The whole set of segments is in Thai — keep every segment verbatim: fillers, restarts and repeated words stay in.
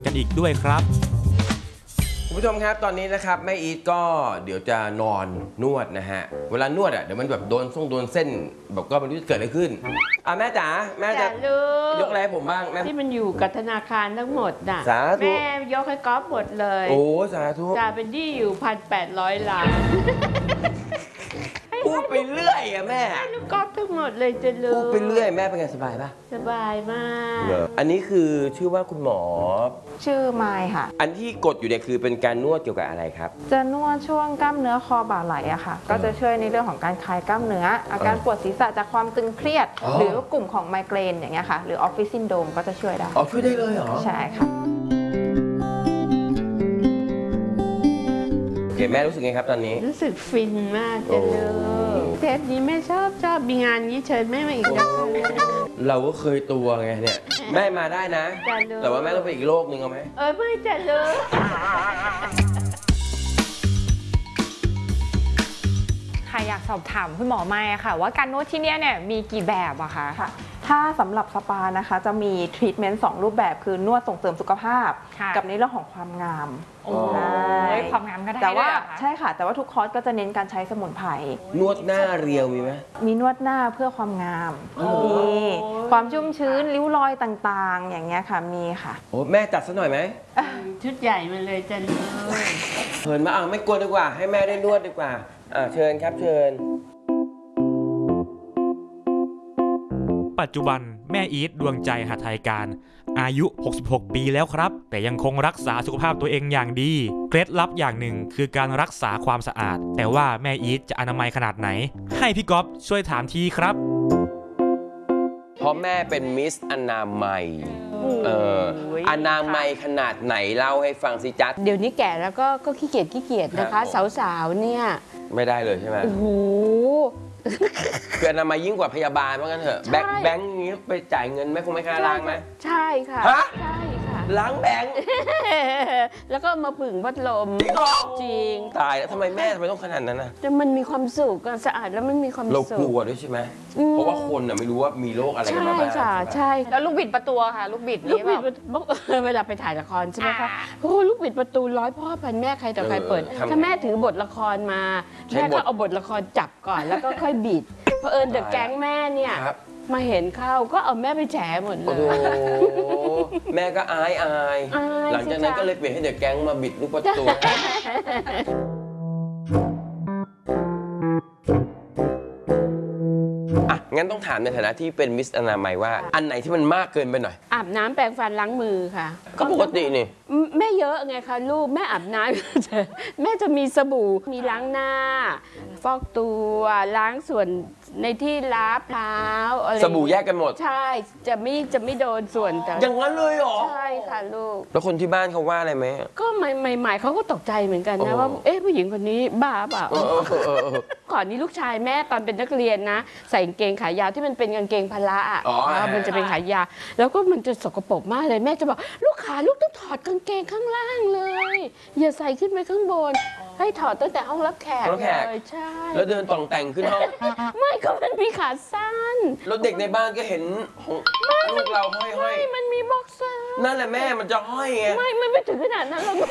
กันอีกด้วยครับคุณผู้ชมครับตอนนี้นะครับแม่อีทก็เดี๋ยวจะนอนนวดนะฮะเวลานวดอ่ะเดี๋ยวมันแบบโดนส่งโดนเส้นแบบก็ไม่รู้จะเกิดอะไรขึ้นอ่ะแม่จ๋าแม่จะยกอะไรให้ผมบ้างแม่ที่มันอยู่กับธนาคารทั้งหมดน่ะสาธุแม่ยกให้ก๊อฟหมดเลยโอ้สาธุจ่าเป็นหนี้อยู่พันแปดร้อยล้านพูดไปเรื่อยอะแม่ลูกก๊อฟทั้งหมดเลยจะรู้พูดไปเรื่อยแม่เป็นไงสบายปะสบายมากอันนี้คือชื่อว่าคุณหมอชื่อไมค์ค่ะอันที่กดอยู่เนี่ยคือเป็นการนวดเกี่ยวกับอะไรครับจะนวดช่วงกล้ามเนื้อคอบ่าไหล่อะค่ะก็จะช่วยในเรื่องของการคลายกล้ามเนื้ออาการปวดศีรษะจากความตึงเครียดหรือกลุ่มของไมเกรนอย่างเงี้ยค่ะหรือออฟฟิศซินโดรมก็จะช่วยได้อ๋อช่วยได้เลยเหรอใช่ค่ะโอเคแม่รู้สึกไงครับตอนนี้รู้สึกฟินมากจะเลยเทปนี้แม่ชอบชอบมีงานนี้เชิญแม่มาอีกนะเราก็เคยตัวไงเนี่ยแม่มาได้นะแต่ว่าแม่ต้องไปอีกโลกนึงเอาไหมเออไม่จะเลยค่ะอยากสอบถามคุณหมอไมค์ค่ะว่าการนวดที่นี่เนี่ยมีกี่แบบอะคะค่ะถ้าสำหรับสปานะคะจะมีทรีทเมนต์สองรูปแบบคือนวดส่งเสริมสุขภาพกับในเรื่องของความงามโอ้ยความงามก็ได้แต่ว่าใช่ค่ะแต่ว่าทุกคอร์สก็จะเน้นการใช้สมุนไพรนวดหน้าเรียวมีไหมมีนวดหน้าเพื่อความงามมีความชุ่มชื้นริ้วรอยต่างๆอย่างเงี้ยค่ะมีค่ะโอ้แม่จัดซะหน่อยไหมชุดใหญ่มาเลยจะเลยเชิญมาอ่ะไม่กลัวดีกว่าให้แม่ได้นวดดีกว่าอ่าเชิญครับเชิญปัจจุบันแม่อีทดวงใจหทัยการอายุหกสิบหกปีแล้วครับแต่ยังคงรักษาสุขภาพตัวเองอย่างดีเคล็ดลับอย่างหนึ่งคือการรักษาความสะอาดแต่ว่าแม่อีทจะอนามัยขนาดไหนให้พี่ก๊อฟช่วยถามทีครับเพราะแม่เป็นมิสอนามัยเอออนามัยขนาดไหนเล่าให้ฟังสิจ๊ะเดี๋ยวนี้แก่แล้วก็ก็ขี้เกียจขี้เกียจนะคะสาวๆเนี่ยไม่ได้เลยใช่ไหมโอ้โหคืออนามัยยิ่งกว่าพยาบาลว่างั้นเถอะแบงค์แบงค์นี้ไปจ่ายเงินไหมคงไม่ค่าล้างไหมใช่ค่ะใช่ค่ะล้างแบงค์แล้วก็มาผึ่งพัดลมจริงตายแล้วทำไมแม่ทำไมต้องขนาดนั้นนะแต่มันมีความสุขสะอาดแล้วมันมีความสุขเรากลัวด้วยใช่ไหมเพราะว่าคนน่ะไม่รู้ว่ามีโรคอะไรกันบ้างใช่ค่ะใช่แล้วลูกบิดประตูค่ะลูกบิดลูกบิดเวลาไปถ่ายละครใช่ไหมคะโอ้ลูกบิดประตูร้อยพ่อพันแม่ใครต่อใครเปิดถ้าแม่ถือบทละครมาแม่ก็เอาบทละครจับก่อนแล้วก็ค่อยบิดเพราะเอิญเดอะแก๊งแม่เนี่ยมาเห็นเข้าก็เอาแม่ไปแฉหมดเลยแม่ก็อายอายหลังจากนั้นก็เลยเปลี่ยนให้เดอะแก๊งมาบิดลูกประตูอ่ะงั้นต้องถามในฐานะที่เป็นมิสอนามัยว่าอันไหนที่มันมากเกินไปหน่อยอาบน้ำแปรงฟันล้างมือค่ะก็ปกตินี่แม่เยอะไงคะลูกแม่อาบน้ำแม่จะมีสบู่มีล้างหน้าฟอกตัวล้างส่วนในที่รับเท้าอะไรสบู่แยกกันหมดใช่จะไม่จะไม่โดนส่วนแต่อย่างนั้นเลยเหรอใช่ค่ะลูกแล้วคนที่บ้านเขาว่าอะไรไหมก็ใหม่ๆเขาก็ตกใจเหมือนกันนะว่าเอ๊ะผู้หญิงคนนี้บ้าเปล่าก่อนนี้ลูกชายแม่ตอนเป็นนักเรียนนะใส่กางเกงขายาวที่มันเป็นกางเกงพละอ่ะมันจะเป็นขายาวแล้วก็มันจะสกปรกมากเลยแม่จะบอกลูกขาลูกต้องถอดกางเกงข้างล่างเลยอย่าใส่ขึ้นไปข้างบนให้ถอดตั้งแต่ห้องรับแขกเลยใช่แล้วเดินต่องแต่งขึ้นห้องไม่ก็มันมีขาสั้นแล้วเด็กในบ้านก็เห็นลูกเราห้อยห้อยมันมีบ็อกเซอร์นั่นแหละแม่มันจะห้อยไงไม่ไม่ไม่ถึงขนาดนั้นหรอก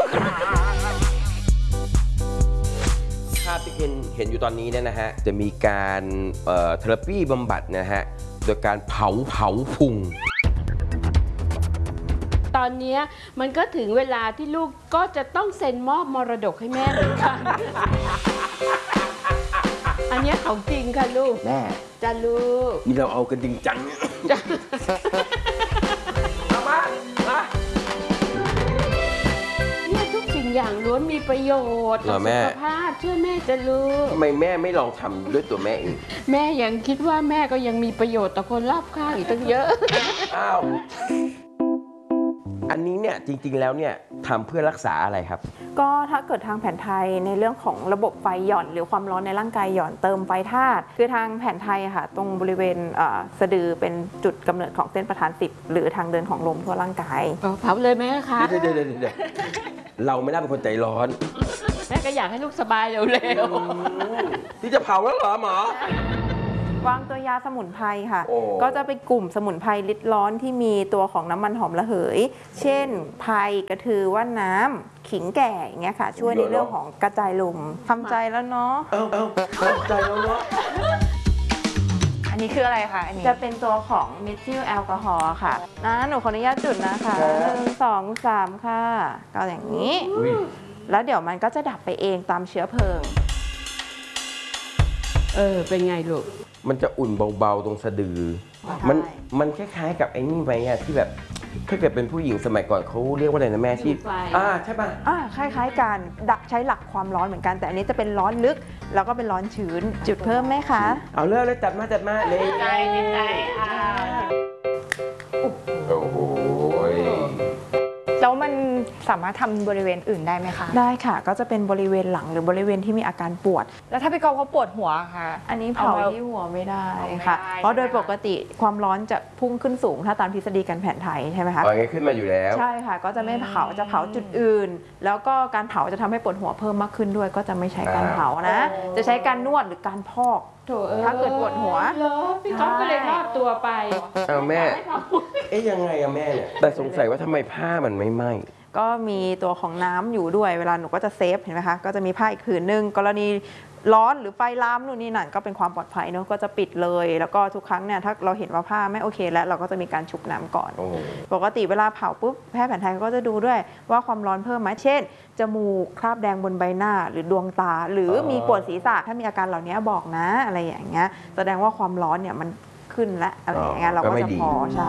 ภาพที่เห็นเห็นอยู่ตอนนี้เนี่ยนะฮะจะมีการเอ่อเทอราปีบำบัดนะฮะโดยการเผาเผาพุงตอนนี้มันก็ถึงเวลาที่ลูกก็จะต้องเซ็นมอบมรดกให้แม่เหมือนกันอันนี้ของจริงค่ะลูกแม่จ้าลูกนี่เราเอากันจริงจังเอามามาเนี่ยทุกสิ่งอย่างล้วนมีประโยชน์ต่อสุขภาพเชื่อแม่จะลูกทำไมแม่ไม่ลองทำด้วยตัวแม่เองแม่ยังคิดว่าแม่ก็ยังมีประโยชน์ต่อคนรอบข้างอีกตั้งเยอะอ้าวอันนี้เนี่ยจริงๆแล้วเนี่ยทำเพื่อรักษาอะไรครับก็ถ้าเกิดทางแผนไทยในเรื่องของระบบไฟหย่อนหรือความร้อนในร่างกายหย่อนเติมไฟธาตุคือทางแผนไทยค่ะตรงบริเวณสะดือเป็นจุดกำเนิดของเส้นประธานสิบหรือทางเดินของลมทั่วร่างกายเผาเลยไหมคะเดี๋ยวเดี๋ยวเดี๋ยวเราไม่น่าเป็นคนใจร้อนแม่ก็อยากให้ลูกสบายเร็วๆที่จะเผาแล้วเหรอหมอวางตัวยาสมุนไพรค่ะโอ้ก็จะเป็นกลุ่มสมุนไพรลิดร้อนที่มีตัวของน้ำมันหอมระเหย เช่นไพรกระทือว่านน้ำขิงแก่อย่างเงี้ยค่ะ ช่วยในเรื่องของกระจายลมทำใจแล้วเนาะเอ้าเอ้าเข้าใจแล้วเนาะอันนี้คืออะไรคะอันนี้จะเป็นตัวของเมทิลแอลกอฮอล์ค่ะนะหนูขออนุญาตจุดนะคะหนึ่งสองสามค่ะก็อย่างนี้อุ๊ยแล้วเดี๋ยวมันก็จะดับไปเองตามเชื้อเพลิงเออ เป็นไงลูกมันจะอุ่นเบาๆตรงสะดือใช่มันมันคล้ายๆกับไอ้นี่ไหมอะที่แบบถ้าเกิดเป็นผู้หญิงสมัยก่อนเขาเรียกว่าอะไรนะแม่ที่ผิวไฟอ่าใช่ป่ะอ่าคล้ายๆกันดักใช้หลักความร้อนเหมือนกัน แต่อันนี้จะเป็นร้อนลึกแล้วก็เป็นร้อนชื้น จุดเพิ่มไหมคะเอาเลิกเลยจัดมาจัดมาเลยใจใจอ่าโอ้โหแล้วมันสามารถทำบริเวณอื่นได้ไหมคะได้ค่ะ ก็จะเป็นบริเวณหลังหรือบริเวณที่มีอาการปวดแล้วถ้าพี่กอล์ฟเขาปวดหัวค่ะอันนี้เผาเอาที่หัวไม่ได้เอาไม่ค่ะได้เพราะโดยใช่ไหมคะปกติความร้อนจะพุ่งขึ้นสูง ถ้าตามทฤษฎีการแผนไทยใช่ไหมคะเอาอย่างงี้ขึ้นมาอยู่แล้วใช่ค่ะ ก็จะไม่เผาจะเผาจุดอื่น แล้วก็การเผาจะทำให้ปวดหัวเพิ่มมากขึ้นด้วย ก็จะไม่ใช้การเผานะ จะใช้การนวดหรือการพอกโถเอ้ยถ้าเกิดปวดหัวเหรอพี่ก๊อฟก็เลยรอดตัวไปเอาแม่ เอ๊ยยังไงอะแม่เนี่ย แต่สงสัยว่าทำไมผ้ามันไม่ไหม้ก็มีตัวของน้ำอยู่ด้วย เวลาหนูก็จะเซฟเห็นไหมคะ ก็จะมีผ้าอีกผืนหนึ่งกรณีร้อนหรือไฟลามนู่นนี่นั่นก็เป็นความปลอดภัยเนอะก็จะปิดเลย แล้วก็ทุกครั้งเนี่ยถ้าเราเห็นว่าผ้าไม่โอเคแล้วเราก็จะมีการชุบน้ำก่อนโอ้ปกติเวลาเผาปุ๊บแพทย์แผนไทยเขาก็จะดูด้วยว่าความร้อนเพิ่มไหมเช่น จมูกคราบแดงบนใบหน้า หรือดวงตา หรือมีปวดศีรษะถ้ามีอาการเหล่านี้บอกนะอะไรอย่างเงี้ยแสดงว่าความร้อนเนี่ยมันขึ้นและอะไรอย่างเงี้ยเราก็จะพอใช่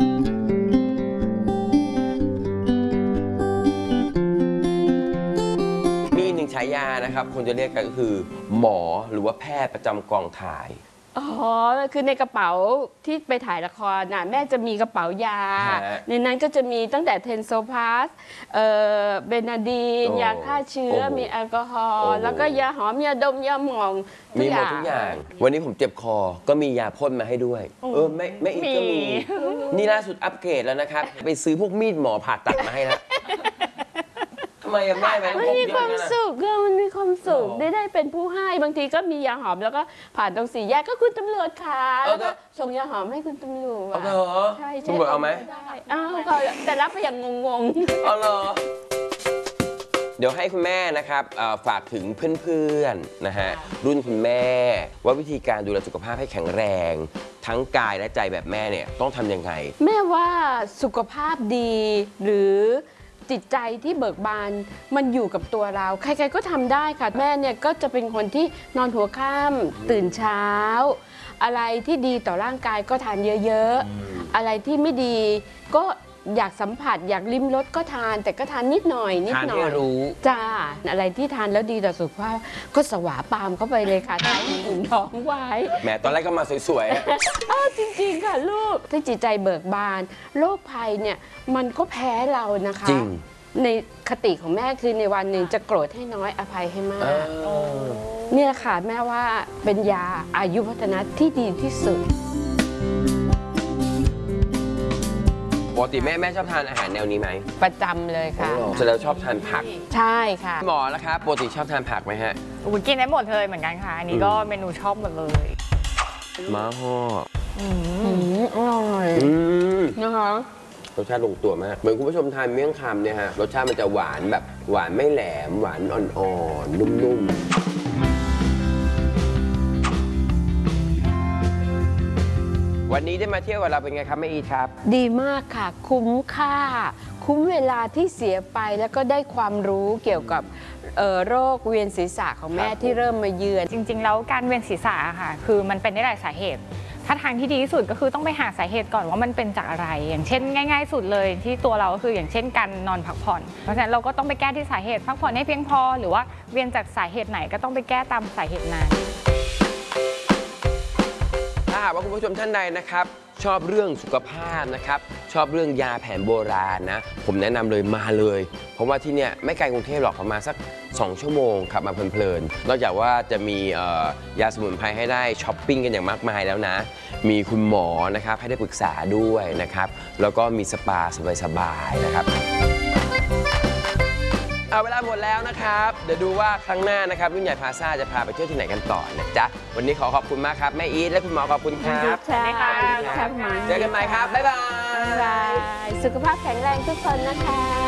มีหนึ่งฉายานะครับคนจะเรียกกันก็คือ หมอหรือว่าแพทย์ประจำกองถ่ายอ๋อ คือในกระเป๋าที่ไปถ่ายละครน่ะแม่จะมีกระเป๋ายาฮะในนั้นก็จะมีตั้งแต่เทนโซพาสเอ่อเบนาดีนโอ้ยาฆ่าเชื้อโอ้โหมีแอลกอฮอโอ้ล์โหแล้วก็ยาหอมยาดมยาหมองมีหมดทุกอย่าง วันนี้ผมเจ็บคอ ก็มียาพ่นมาให้ด้วย เออไม่ไม่อีกก็มี นี่ล่าสุดอัปเกรดแล้วนะครับ ไปซื้อพวกมีดหมอผ่าตัดมาให้แล้วทำไมอะแม่ไปมันพกมีเยคอะวามงั้นอะสุขอะมันมีความสุขหรอได้ได้เป็นผู้ให้บางทีก็มียาหอมแล้วก็ผ่านตรงสี่แยกก็คุณตำรวจค่ะเอาแล้วเถก็อะส่งยาหอมให้คุณตำรวจเอาเถอะใช่ใช่ตำรวจเอาไหมด้อ้าวก็แต่รับไปอย่างงงเอาเหรอเดี๋ยวให้คุณแม่นะครับเอ่อฝากถึงเพื่อนๆนะฮะรุ่นคุณแม่ ว่าวิธีการดูแลสุขภาพให้แข็งแรง ทั้งกายและใจแบบแม่เนี่ยต้องทำยังไงๆแม่ว่าสุขภาพดีหรือจิตใจที่เบิกบานมันอยู่กับตัวเรา ใครๆก็ทำได้ค่ะแม่เนี่ยก็จะเป็นคนที่นอนหัวค่ำตื่นเช้า อะไรที่ดีต่อร่างกายก็ทานเยอะๆ อะไรที่ไม่ดีก็อยากสัมผัสอยากลิ้มรสก็ทาน แต่ก็ทานนิดหน่อยนิดทานหน่ให้อยรู้จ้าอะไรที่ทานแล้วดีต่อสุขภาพก็สวาปามเข้าไปเลยค่ะทานอุ่นท้องไว้แหมตอนแรกก็มาสวยๆอะอ้าวจริงๆค่ะลูกถ้าจิตใจเบิกบานโรคภัยเนี่ยมันก็แพ้เรานะคะจริงในคติของแม่คือในวันหนึ่งจะโกรธให้น้อยอภัยให้มาเอก อเนี่ยค่ะแม่ว่าเป็นยาอายุพัฒนะที่ดีที่สุดปกติแม่แม่ชอบทานอาหารแนวนี้ไหมประจำเลยค่ะแสดงว่าชอบทานผักใช่ค่ะหมอแล้วครับปกติชอบทานผักไหมฮะอุ้ยกินได้หมดเลยเหมือนกันค่ะ อันนี้ก็เมนูชอบหมดเลยม้าห่ออืมอร่อยอืมนะคะรสชาติลงตัวมาก เหมือนคุณผู้ชมทานเมี่ยงคำเนี่ยฮะ รสชาติมันจะหวานแบบหวานไม่แหลม หวานอ่อนๆ นุ่มๆ วันนี้ได้มาเที่ยวกับเราเป็นไงครับแม่อีทครับดีมากค่ะ คุ้มค่า คุ้มเวลาที่เสียไปแล้วก็ได้ความรู้เกี่ยวกับเอ่อโรคเวียนศีรษะของแม่ครับที่เริ่มมาเยือนจริงๆ แล้วการเวียนศีรษะอะค่ะ คือมันเป็นได้หลายสาเหตุ ถ้าทางที่ดีที่สุดก็คือต้องไปหาสาเหตุก่อนว่ามันเป็นจากอะไร อย่างเช่นง่ายๆ สุดเลยที่ตัวเราก็คืออย่างเช่นการนอนพักผ่อน เพราะฉะนั้นเราก็ต้องไปแก้ที่สาเหตุพักผ่อนให้เพียงพอ หรือว่าเวียนจากสาเหตุไหนก็ต้องไปแก้ตามสาเหตุนั้นถ้าหากว่าคุณผู้ชมท่านใดนะครับ ชอบเรื่องสุขภาพนะครับ ชอบเรื่องยาแผนโบราณนะ ผมแนะนำเลยมาเลย เพราะว่าที่เนี่ยไม่ไกลกรุงเทพหรอกประมาณสักสองชั่วโมงขับมาเพลินๆ นอกจากว่าจะมีเอ่อยาสมุนไพรให้ได้ช้อปปิ้งกันอย่างมากมายแล้วนะ มีคุณหมอนะครับให้ได้ปรึกษาด้วยนะครับ แล้วก็มีสปาสบายๆนะครับเอาเวลาหมดแล้วนะครับเดี๋ยวดูว่าครั้งหน้านะครับรุ่นใหญ่พลาซ่าจะพาไปเที่ยวที่ไหนกันต่อนะจ๊ะวันนี้ขอขอบคุณมากครับแม่อีทและคุณหมอขอบคุณครับสวัสดีค่ะเจอกันใหม่ครับบ๊ายบายบ๊ายบายสุขภาพแข็งแรงทุกคนนะคะ